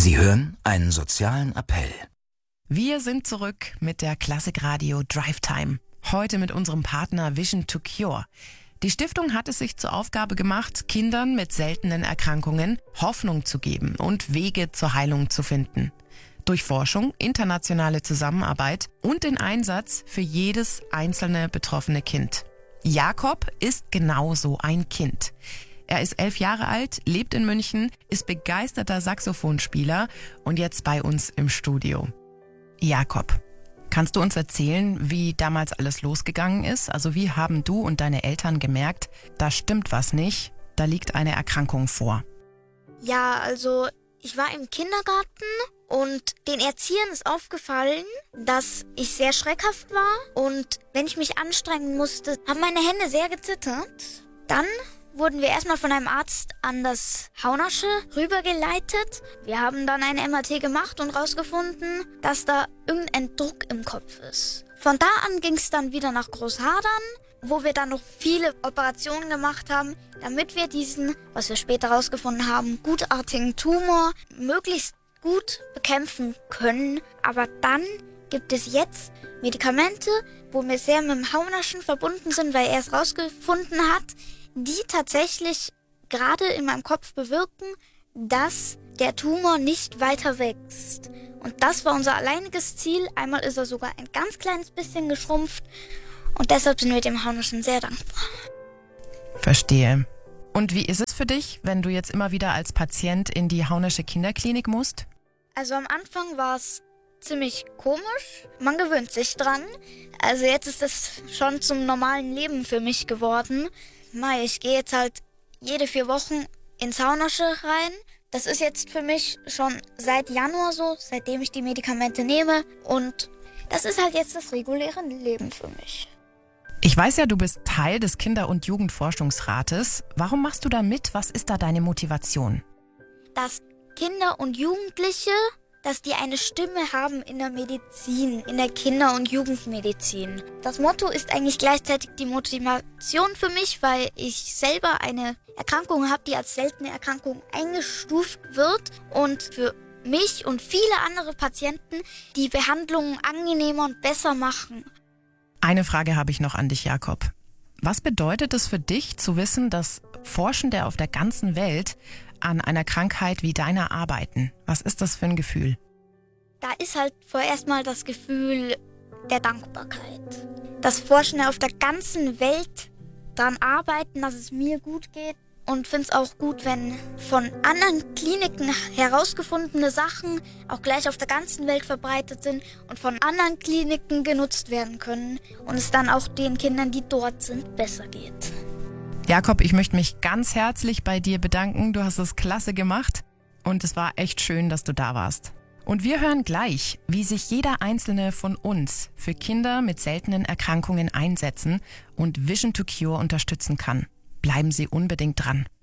Sie hören einen sozialen Appell. Wir sind zurück mit der Klassikradio Drive Time. Heute mit unserem Partner Vision to Cure. Die Stiftung hat es sich zur Aufgabe gemacht, Kindern mit seltenen Erkrankungen Hoffnung zu geben und Wege zur Heilung zu finden. Durch Forschung, internationale Zusammenarbeit und den Einsatz für jedes einzelne betroffene Kind. Jakob ist genauso ein Kind. Er ist 11 Jahre alt, lebt in München, ist begeisterter Saxophonspieler und jetzt bei uns im Studio. Jakob, kannst du uns erzählen, wie damals alles losgegangen ist? Also wie haben du und deine Eltern gemerkt, da stimmt was nicht, da liegt eine Erkrankung vor? Ja, also ich war im Kindergarten und den Erziehern ist aufgefallen, dass ich sehr schreckhaft war und wenn ich mich anstrengen musste, haben meine Hände sehr gezittert. Dann wurden wir erstmal von einem Arzt an das Haunersche rübergeleitet. Wir haben dann ein MRT gemacht und rausgefunden, dass da irgendein Druck im Kopf ist. Von da an ging es dann wieder nach Großhadern, wo wir dann noch viele Operationen gemacht haben, damit wir diesen, was wir später rausgefunden haben, gutartigen Tumor möglichst gut bekämpfen können. Aber dann gibt es jetzt Medikamente, wo wir sehr mit dem Haunerschen verbunden sind, weil er es rausgefunden hat, die tatsächlich gerade in meinem Kopf bewirken, dass der Tumor nicht weiter wächst. Und das war unser alleiniges Ziel. Einmal ist er sogar ein ganz kleines bisschen geschrumpft und deshalb sind wir dem Haunerschen sehr dankbar. Verstehe. Und wie ist es für dich, wenn du jetzt immer wieder als Patient in die Haunersche Kinderklinik musst? Also am Anfang war es ziemlich komisch. Man gewöhnt sich dran. Also jetzt ist das schon zum normalen Leben für mich geworden. Ich gehe jetzt halt jede 4 Wochen ins Haunersche rein. Das ist jetzt für mich schon seit Januar so, seitdem ich die Medikamente nehme. Und das ist halt jetzt das reguläre Leben für mich. Ich weiß ja, du bist Teil des Kinder- und Jugendforschungsrates. Warum machst du da mit? Was ist da deine Motivation? Dass Kinder und Jugendliche, dass die eine Stimme haben in der Medizin, in der Kinder- und Jugendmedizin. Das Motto ist eigentlich gleichzeitig die Motivation für mich, weil ich selber eine Erkrankung habe, die als seltene Erkrankung eingestuft wird und für mich und viele andere Patienten die Behandlungen angenehmer und besser machen. Eine Frage habe ich noch an dich, Jakob. Was bedeutet es für dich zu wissen, dass Forschende auf der ganzen Welt an einer Krankheit wie deiner arbeiten? Was ist das für ein Gefühl? Da ist halt vorerst mal das Gefühl der Dankbarkeit. Dass Forschende auf der ganzen Welt daran arbeiten, dass es mir gut geht. Und finde es auch gut, wenn von anderen Kliniken herausgefundene Sachen auch gleich auf der ganzen Welt verbreitet sind und von anderen Kliniken genutzt werden können und es dann auch den Kindern, die dort sind, besser geht. Jakob, ich möchte mich ganz herzlich bei dir bedanken. Du hast es klasse gemacht und es war echt schön, dass du da warst. Und wir hören gleich, wie sich jeder Einzelne von uns für Kinder mit seltenen Erkrankungen einsetzen und Vision to Cure unterstützen kann. Bleiben Sie unbedingt dran.